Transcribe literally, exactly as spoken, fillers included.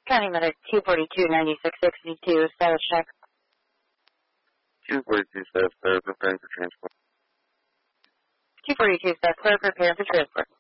County Medic two forty-two ninety-six sixty-two, status check. two forty-two status clear, preparing for transport. two forty-two status clear, preparing for transport.